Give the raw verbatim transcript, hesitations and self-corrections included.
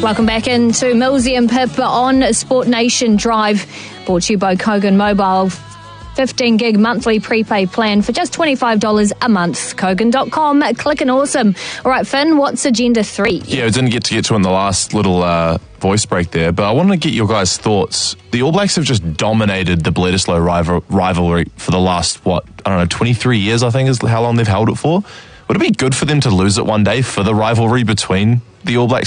Welcome back into Millsy and Pip on Sport Nation Drive, brought to you by Kogan Mobile. fifteen gig monthly prepaid plan for just twenty-five dollars a month. Kogan dot com, clicking awesome. All right, Finn, what's Agenda three? Yeah, I didn't get to get to in the last little uh, voice break there, but I wanted to get your guys' thoughts. The All Blacks have just dominated the Bledisloe rival- rivalry for the last, what, I don't know, twenty-three years, I think is how long they've held it for. Would it be good for them to lose it one day for the rivalry between the All Blacks